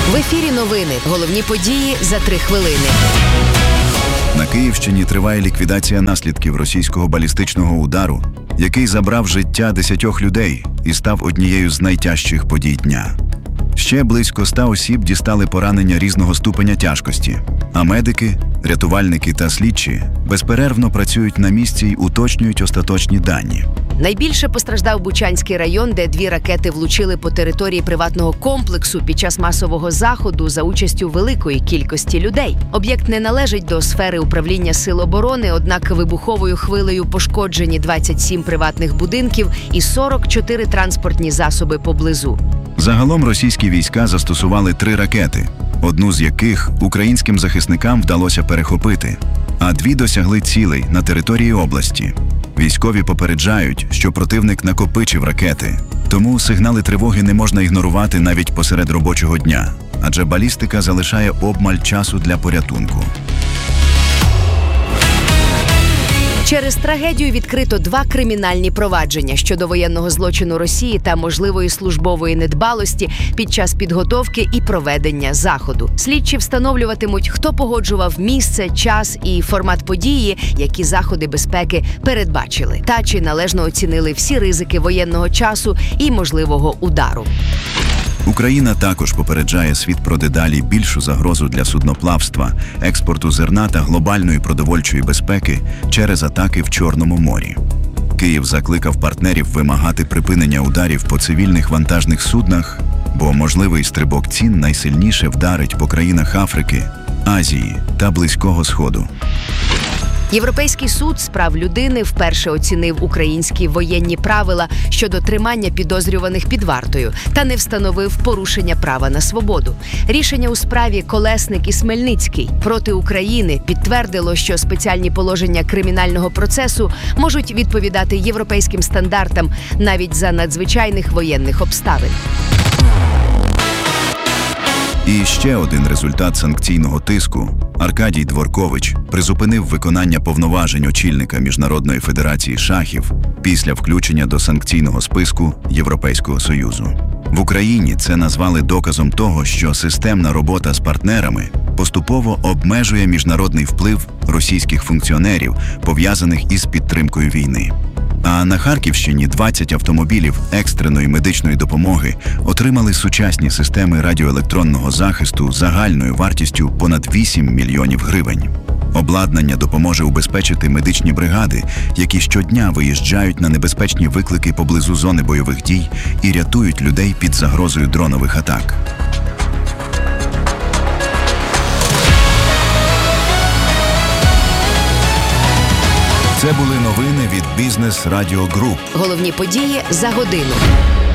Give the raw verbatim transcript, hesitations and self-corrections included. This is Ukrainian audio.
В ефірі новини. Головні події за три хвилини. На Київщині триває ліквідація наслідків російського балістичного удару, який забрав життя десятьох людей і став однією з найтяжчих подій дня. Ще близько ста осіб дістали поранення різного ступеня тяжкості, а медики, рятувальники та слідчі безперервно працюють на місці й уточнюють остаточні дані. Найбільше постраждав Бучанський район, де дві ракети влучили по території приватного комплексу під час масового заходу за участю великої кількості людей. Об'єкт не належить до сфери управління Сил оборони, однак вибуховою хвилею пошкоджені двадцять сім приватних будинків і сорок чотири транспортні засоби поблизу. Загалом російські війська застосували три ракети, одну з яких українським захисникам вдалося перехопити, а дві досягли цілей на території області. Військові попереджають, що противник накопичив ракети, тому сигнали тривоги не можна ігнорувати навіть посеред робочого дня, адже балістика залишає обмаль часу для порятунку. Через трагедію відкрито два кримінальні провадження щодо воєнного злочину Росії та можливої службової недбалості під час підготовки і проведення заходу. Слідчі встановлюватимуть, хто погоджував місце, час і формат події, які заходи безпеки передбачили, та чи належно оцінили всі ризики воєнного часу і можливого удару. Україна також попереджає світ про дедалі більшу загрозу для судноплавства, експорту зерна та глобальної продовольчої безпеки через атаки в Чорному морі. Київ закликав партнерів вимагати припинення ударів по цивільних вантажних суднах, бо можливий стрибок цін найсильніше вдарить по країнах Африки, Азії та Близького Сходу. Європейський суд з прав людини вперше оцінив українські воєнні правила щодо тримання підозрюваних під вартою та не встановив порушення права на свободу. Рішення у справі Колесник і Смельницький проти України підтвердило, що спеціальні положення кримінального процесу можуть відповідати європейським стандартам навіть за надзвичайних воєнних обставин. І ще один результат санкційного тиску. Аркадій Дворкович призупинив виконання повноважень очільника Міжнародної федерації шахів після включення до санкційного списку Європейського Союзу. В Україні це назвали доказом того, що системна робота з партнерами поступово обмежує міжнародний вплив російських функціонерів, пов'язаних із підтримкою війни. А на Харківщині двадцять автомобілів екстреної медичної допомоги отримали сучасні системи радіоелектронного захисту загальною вартістю понад вісім мільйонів гривень. Обладнання допоможе убезпечити медичні бригади, які щодня виїжджають на небезпечні виклики поблизу зони бойових дій і рятують людей під загрозою дронових атак. Це були новини від Бізнес Радіо Груп. Головні події за годину.